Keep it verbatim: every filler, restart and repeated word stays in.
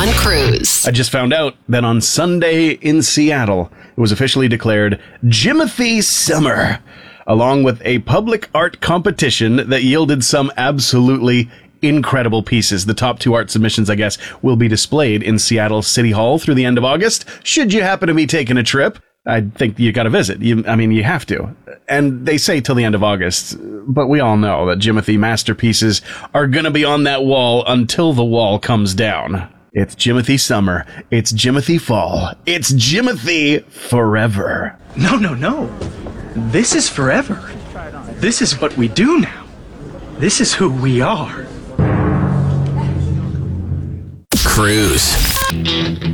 John Cruz. I just found out that on Sunday in Seattle, it was officially declared Jimothy Summer, along with a public art competition that yielded some absolutely incredible pieces. The top two art submissions, I guess, will be displayed in Seattle City Hall through the end of August. Should you happen to be taking a trip, I think you got to visit. You, I mean, you have to. And they say till the end of August, but we all know that Jimothy masterpieces are going to be on that wall until the wall comes down. It's Jimothy Summer. It's Jimothy Fall. It's Jimothy forever. No, no, no. This is forever. This is what we do now. This is who we are. Cruz.